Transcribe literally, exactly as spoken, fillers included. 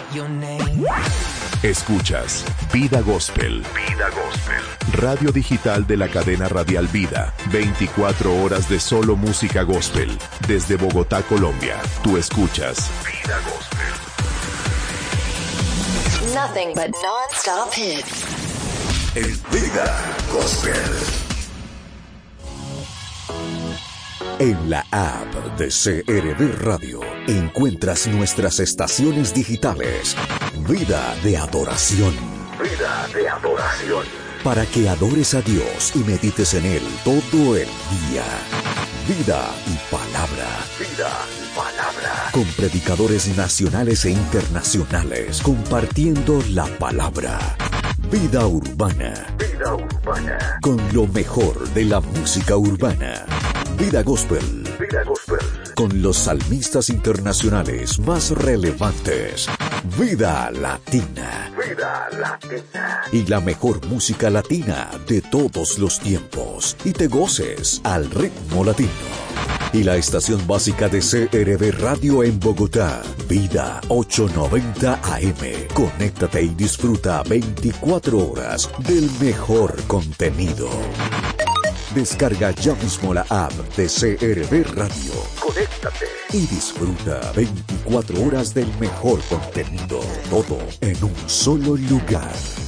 your name. Escuchas Vida Gospel. Vida Gospel. Radio digital de la cadena radial Vida. veinticuatro horas de solo música gospel. Desde Bogotá, Colombia. Tú escuchas Vida Gospel. Nothing but non-stop hits. En Vida Gospel. En la app de C R V Radio encuentras nuestras estaciones digitales. Vida de adoración. Vida de adoración. Para que adores a Dios y medites en Él todo el día. Vida y palabra. Vida y palabra. Con predicadores nacionales e internacionales compartiendo la palabra. Vida urbana. Vida urbana. Con lo mejor de la música urbana. Vida Gospel. Vida Gospel. Con los salmistas internacionales más relevantes. Vida Latina. Vida Latina. Y la mejor música latina de todos los tiempos. Y te goces al ritmo latino. Y la estación básica de C R V Radio en Bogotá. Vida ochocientos noventa A M. Conéctate y disfruta veinticuatro horas del mejor contenido. Descarga ya mismo la app de C R V Radio. Conéctate y disfruta veinticuatro horas del mejor contenido. Todo en un solo lugar.